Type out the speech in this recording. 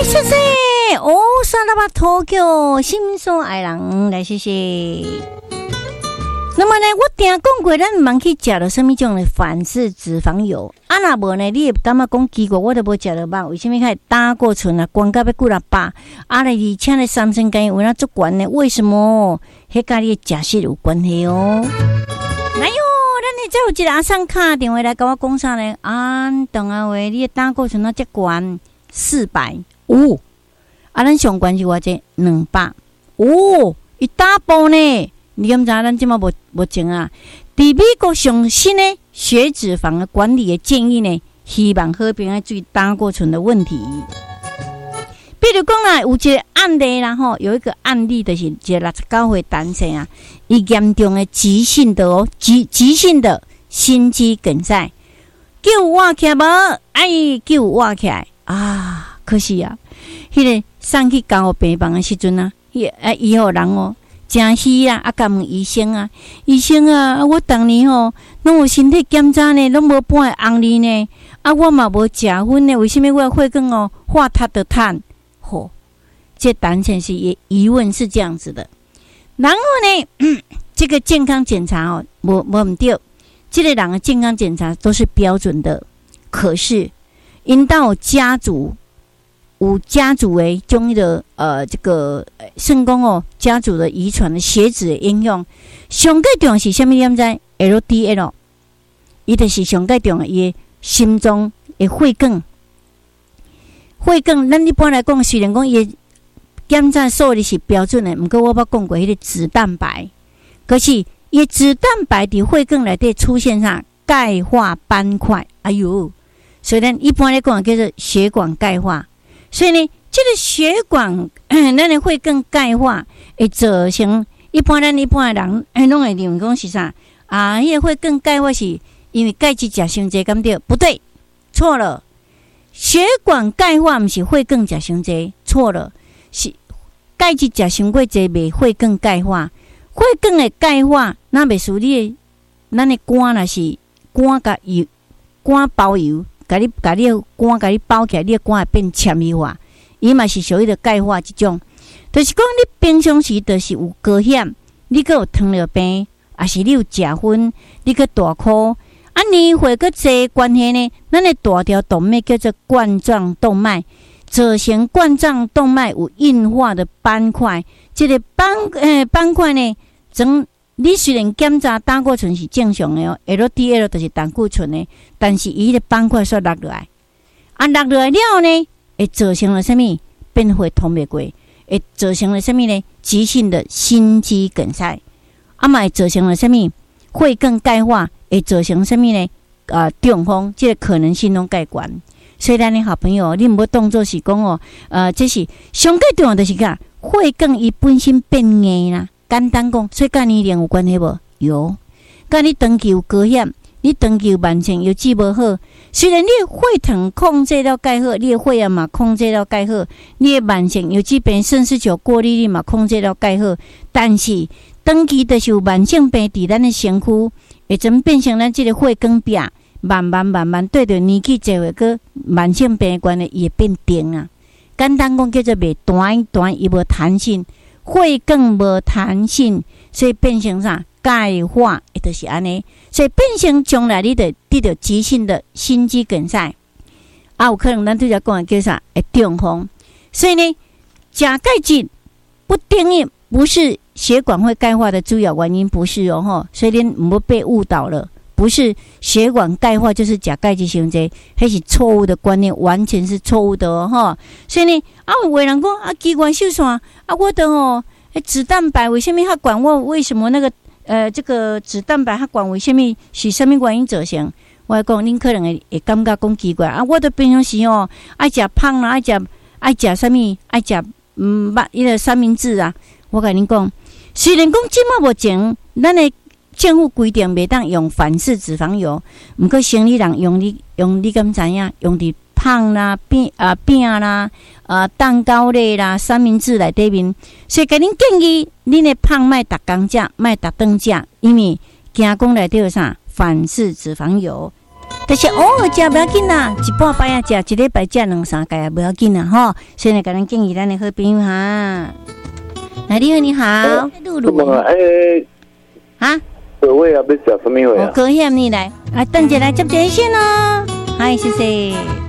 谢谢哦，萨拉巴托叫心所爱人来谢谢。那么呢，我听讲过，咱唔通去食到什么种的反式脂肪油，啊那无呢，你也感觉讲奇怪，我都无食到饱，为什么开始胆固醇啊，高到要几啊百，啊咧而且咧三酸甘油有那足悬呢？为什么？迄甲你的食食有关系哦。哎呦，咱呢再有一个阿桑卡电话来跟我讲啥呢？啊，等下话你的胆固醇那只悬400哦，啊，咱上悬是偌济200哦，伊double呢？你敢知咱即马无情啊？伫美国上新的血脂肪的管理的建议呢，希望好朋友注意胆固醇的问题。比如讲啦，有一个案例啦吼，有一个案例就是一个69岁男性啊，伊严重的急性的心肌梗塞，救活起来无？哎，救活起来啊！可惜啊，迄个送去交病房的时阵啊，伊互人哦。真虚啊！啊，甲问医生啊，医生啊，我当年吼拢有身体检查呢，拢无半个红利呢。啊，我嘛无食薰呢，为什么我血管哦化塌的碳？吼，这当然是疑问是这样子的。然后呢，这个健康检查哦，无唔对，这个人的健康检查都是标准的，可是因到家族。有家族的种的这个肾功哦，家族的遗传的血脂的影响，上个重是什么？点知 LDL， 伊就是上个重伊的心脏的血管，咱一般来讲，虽然讲伊的检查数字是标准的，不过我捌讲过迄个脂蛋白，可是伊的脂蛋白伫血管内底出现啥钙化斑块，哎呦，所以咱一般来讲叫做血管钙化。所以呢，这个血管咱的血管钙化会造成一般的人拢会认为讲是啥啊？迄个血管钙化是因为钙质食伤济，敢对？不对，错了。血管钙化不是血管食伤济，错了，是钙质食伤过济，袂血管钙化。血管的钙化，那袂输你咱的肝若是肝甲油肝包油。甲你肝甲你包起来，你的肝会变纤维化，伊嘛是属于的钙化一种。就是讲你平常时就是有高血，你阁有糖尿病，还是你有食薰，你阁大箍，啊年岁阁济关系呢？咱的大条动脉叫做冠状动脉，造成冠状动脉有硬化的斑块，这个斑块呢，你虽然检查胆固醇是正常的哦 ，LDL 就是胆固醇的，但是伊的斑块煞落落来，落落来了呢，会造成了什么？变血通袂过，会造成了什么呢？急性的心肌梗塞，嘛会造成了什么？血管钙化，会造成什么呢？中风，这个可能性拢介悬。所以咱的好朋友，你毋要当作是讲哦，这是上个重要的是啥？血管伊本身变硬啦。简单讲，所以甲年龄有关系无？有，甲你长期有高血，你长期有慢性油脂无好。虽然你的血糖控制了介好，你的血压嘛控制了介好，你的慢性油脂病、肾丝球过滤率嘛控制了介好，但是长期就是有慢性病伫咱的身躯，会怎变成咱这个血管壁慢慢对着年纪侪会个慢性病关系，伊会变定啊。简单讲叫做袂弹，伊无弹性。血管无弹性，所以变成啥钙化，也就是安尼，所以变成将来你得得到急性的心肌梗塞，有可能咱对只讲的叫啥会中风。所以呢，吃钙质不等于不是血管会钙化的主要原因，不是哦吼，所以恁唔要被误导了。不是血管钙化就是吃钙质伤济，迄是错误的观念，完全是错误的哦哈。所以呢，有的人讲器官受损我的哦，脂蛋白为什么他管我？为什么那个这个脂蛋白他管为什么？是什么原因造成？我讲恁可能会感觉讲奇怪我的平常时哦爱食胖啦，爱食什么？爱食迄个三明治啊。我甲恁讲，虽然讲即马目前咱的政府规定袂当用反式脂肪油，毋过生理人用你敢知影？用伫胖啦、饼啦、蛋糕类啦、三明治内底面，所以甲恁建议，恁的胖莫逐工食，莫逐顿食，因为惊讲内底有啥反式脂肪油。 但是偶尔食不要紧啦，一半摆啊食，一礼拜食2-3回也不要紧啦吼。所以呢，给咱建议咱的好朋友哈。来，你好，你好，露露。啊？ 各位啊，要食什么话啊？ 高兴你来，啊，等下来接电线哦。嗨，谢谢。